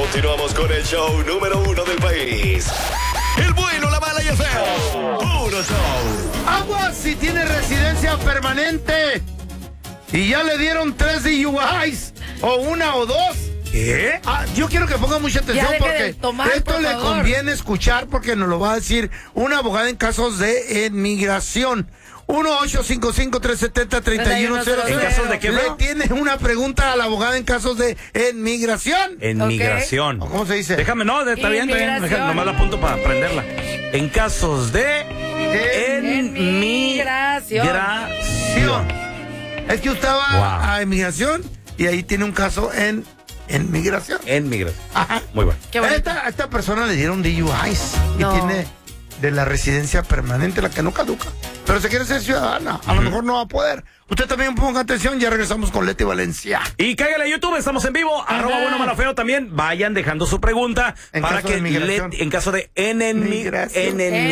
Continuamos con el show número 1 del país. El bueno, la mala y el feo. Puro show. Aguas si tiene residencia permanente y ya le dieron 3 DUIs o 1 o 2. ¿Qué? Yo quiero que ponga mucha atención porque esto le conviene escuchar porque nos lo va a decir una abogada en casos de inmigración. 1-855-370-3100. ¿En casos de qué, bro? Le tiene una pregunta a la abogada en casos de inmigración. En migración. ¿Cómo se dice? Déjame, no, está bien. Nomás la apunto para aprenderla. En casos de Inmigración. Es que usted va a inmigración y ahí tiene un caso en migración. En migración. Ajá. Muy bueno. A esta persona le dieron DUIs y tiene de la residencia permanente, la que no caduca. Pero se quiere ser ciudadana. A lo mejor no va a poder. Usted también ponga atención. Ya regresamos con Leti Valencia. Y cáigale a YouTube, estamos en vivo. @buenomalo_feo también. Vayan dejando su pregunta En para caso que de migración. en caso de Migración.